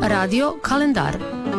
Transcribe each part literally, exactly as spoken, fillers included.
Radio kalendar.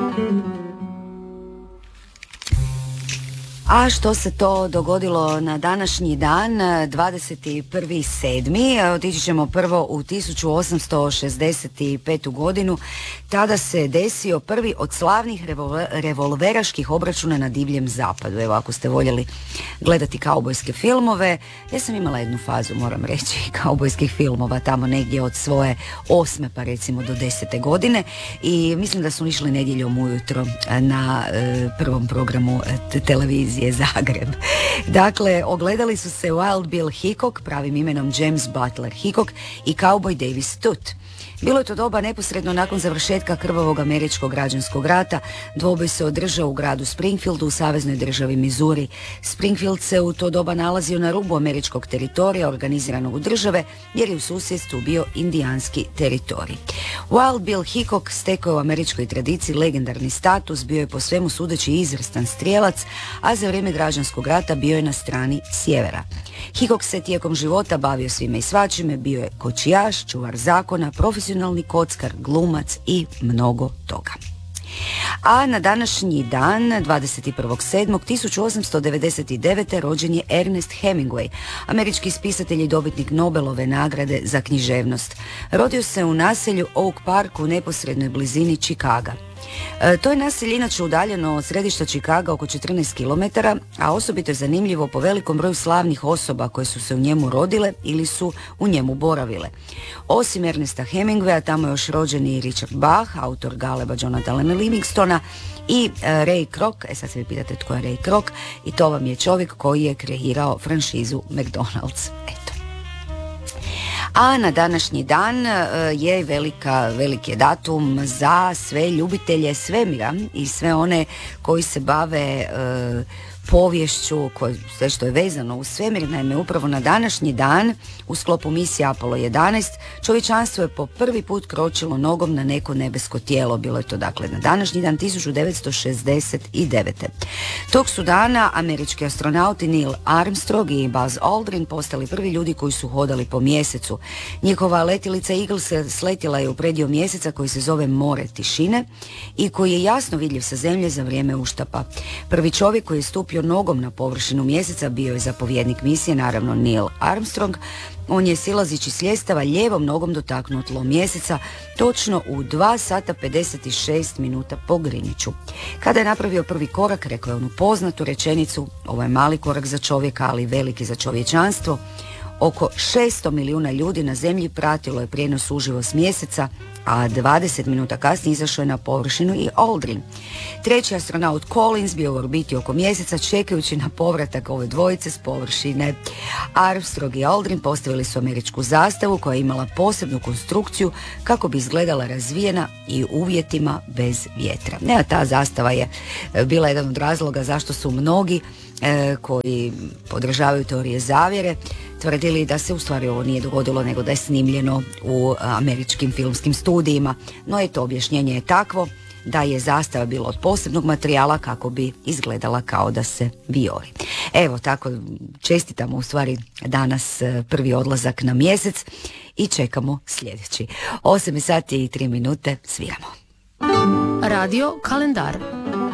A što se to dogodilo na današnji dan, dvadeset prvi sedmi Otići ćemo prvo u tisuću osamsto šezdeset petu godinu. Tada se desio prvi od slavnih revolveraških obračuna na divljem zapadu. Evo, ako ste voljeli gledati kaubojske filmove, ja sam imala jednu fazu, moram reći, kaubojskih filmova tamo negdje od svoje osme pa recimo do desete godine i mislim da su išli nedjeljom ujutro na e, prvom programu te televizije Zagreb. Dakle, ogledali su se Wild Bill Hickok, pravim imenom James Butler Hickok, i Cowboy Davis Tutt. Bilo je to doba neposredno nakon završetka krvavog američkog građanskog rata. Dvoboj se održao u gradu Springfieldu u saveznoj državi Missouri. Springfield se u to doba nalazio na rubu američkog teritorija organiziranog u države, jer je u susjedstvu bio indijanski teritorij. Wild Bill Hickok stekao je u američkoj tradiciji legendarni status, bio je po svemu sudeći izvrstan strijelac, a za vrijeme građanskog rata bio je na strani sjevera. Hickok se tijekom života bavio svime i svačime, bio je kočijaš, čuvar zakona, profesionalni kockar, glumac i mnogo toga. A na današnji dan, dvadeset prvog sedmog tisuću osamsto devedeset devete rođen je Ernest Hemingway, američki spisatelj i dobitnik Nobelove nagrade za književnost. Rodio se u naselju Oak Park u neposrednoj blizini Čikaga. E, to je naselje inače udaljeno od središta Čikaga oko četrnaest kilometara, a osobito je zanimljivo po velikom broju slavnih osoba koje su se u njemu rodile ili su u njemu boravile. Osim Ernesta Hemingwaya, tamo je još rođen i Richard Bach, autor Galeba Jonathana Livingstona, i e, Ray Kroc. E sad se vi pitate tko je Ray Kroc, i to vam je čovjek koji je kreirao franšizu McDonald's. Eto. A na današnji dan je velika, veliki je datum za sve ljubitelje svemira i sve one koji se bave e, poviješću, koje, sve što je vezano u svemir. Naime, upravo na današnji dan u sklopu misije Apollo jedanaest čovječanstvo je po prvi put kročilo nogom na neko nebesko tijelo. Bilo je to dakle na današnji dan tisuću devetsto šezdeset devete. Tog su dana američki astronauti Neil Armstrong i Buzz Aldrin postali prvi ljudi koji su hodali po mjesecu. Njihova letjelica Eagle se sletjela je u predio mjeseca koji se zove More tišine i koji je jasno vidljiv sa zemlje za vrijeme uštapa. Prvi čovjek koji je stupio nogom na površinu mjeseca bio je zapovjednik misije, naravno Neil Armstrong. On je silazići s ljestava lijevom nogom dotaknuo tlo mjeseca točno u dva sata pedeset šest minuta po Greenwichu. Kada je napravio prvi korak, rekao je onu poznatu rečenicu: ovo je mali korak za čovjeka, ali veliki za čovječanstvo. Oko šesto milijuna ljudi na zemlji pratilo je prijenos uživo s mjeseca, a dvadeset minuta kasnije izašao je na površinu i Aldrin. Treći astronaut Collins bio u orbiti oko mjeseca čekajući na povratak ove dvojice s površine. Armstrong i Aldrin postavili su američku zastavu koja je imala posebnu konstrukciju kako bi izgledala razvijena i u uvjetima bez vjetra. Ne, a ta zastava je bila jedan od razloga zašto su mnogi e, koji podržavaju teorije zavjere tvrdili da se u stvari ovo nije dogodilo, nego da je snimljeno u američkim filmskim studijima. No eto, objašnjenje je takvo da je zastava bila od posebnog materijala kako bi izgledala kao da se vijori. Evo, tako čestitamo u stvari danas prvi odlazak na mjesec i čekamo sljedeći. osam sati i tri minute sviramo. Radio kalendar.